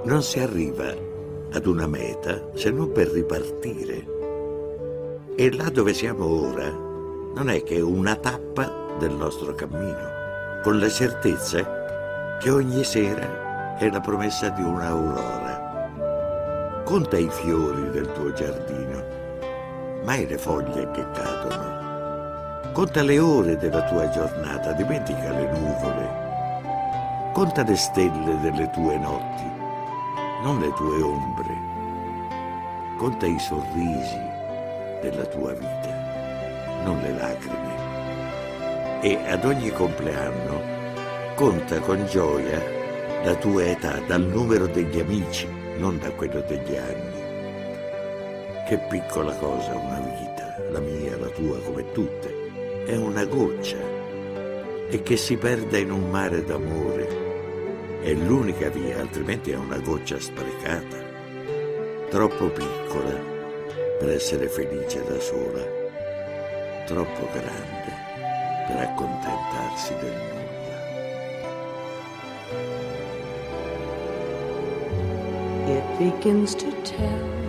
Non si arriva ad una meta se non per ripartire. E là dove siamo ora non è che una tappa del nostro cammino, con la certezza che ogni sera è la promessa di un'aurora. Conta i fiori del tuo giardino, mai le foglie che cadono. Conta le ore della tua giornata, dimentica le nuvole. Conta le stelle delle tue notti, non le tue ombre. Conta i sorrisi della tua vita, non le lacrime. E ad ogni compleanno conta con gioia la tua età dal numero degli amici, non da quello degli anni. Che piccola cosa una vita, la mia, la tua, come tutte, è una goccia, e che si perda in un mare d'amore è l'unica via, altrimenti è una goccia sprecata, troppo piccola per essere felice da sola, troppo grande per accontentarsi del nulla. It begins to tell